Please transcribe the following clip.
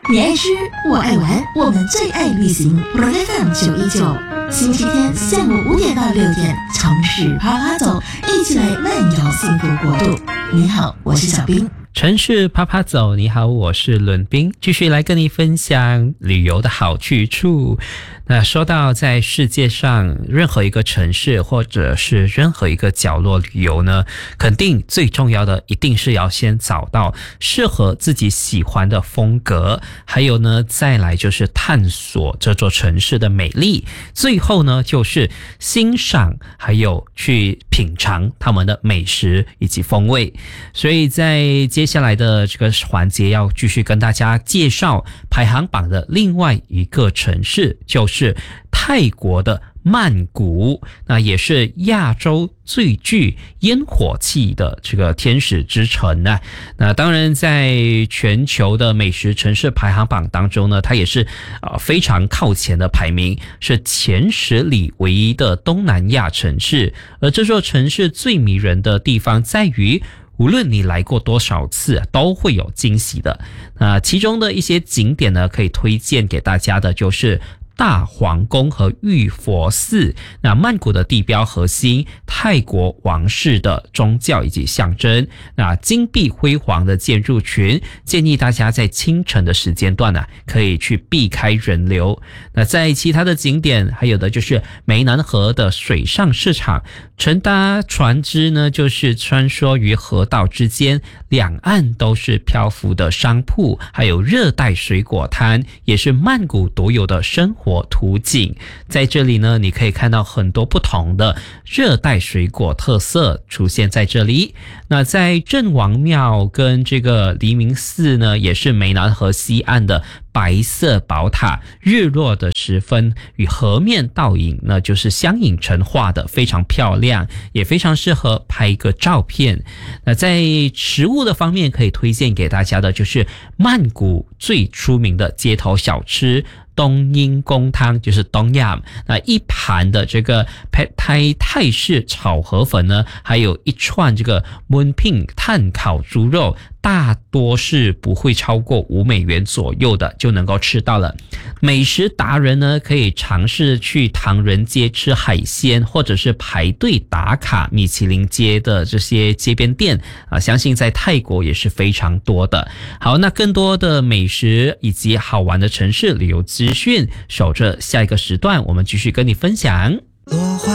你爱吃，我爱玩，我们最爱旅行。FM 919，星期天下午5点到6点，城市啪啪走，一起来漫游幸福国度。你好，我是小冰。 城市啪啪走，你好，我是伦斌，继续来跟你分享旅游的好去处。那说到在世界上任何一个城市或者是任何一个角落旅游呢，肯定最重要的一定是要先找到适合自己喜欢的风格，还有呢再来就是探索这座城市的美丽，最后呢就是欣赏还有去品尝他们的美食以及风味。所以在接下来的这个环节要继续跟大家介绍排行榜的另外一个城市，就是泰国的曼谷，那也是亚洲最具烟火气的这个天使之城呢。那当然在全球的美食城市排行榜当中呢，它也是非常靠前的排名，是前10里唯一的东南亚城市。而这座城市最迷人的地方在于，无论你来过多少次，都会有惊喜的。其中的一些景点呢，可以推荐给大家的就是大皇宫和玉佛寺。那曼谷的地标核心，泰国王室的宗教以及象征，那金碧辉煌的建筑群，建议大家在清晨的时间段可以去避开人流。那在其他的景点，还有的就是湄南河的水上市场，乘搭船只呢，就是穿梭于河道之间，两岸都是漂浮的商铺，还有热带水果摊，也是曼谷独有的生活图景。在这里呢，你可以看到很多不同的热带水果特色出现在这里。那在郑王庙跟这个黎明寺呢，也是湄南河西岸的白色宝塔，日落的时分与河面倒影呢，就是相映成画的，非常漂亮，也非常适合拍一个照片。那在食物的方面，可以推荐给大家的就是曼谷最出名的街头小吃冬阴功汤，就是冬阴。那一盘的这个泰式炒河粉呢，还有一串这个 Moonpin 炭烤猪肉，大多是不会超过$5左右的就能够吃到了。美食达人呢，可以尝试去唐人街吃海鲜，或者是排队打卡米其林街的这些街边店相信在泰国也是非常多的。好，那更多的美食以及好玩的城市旅游资讯，守着下一个时段我们继续跟你分享。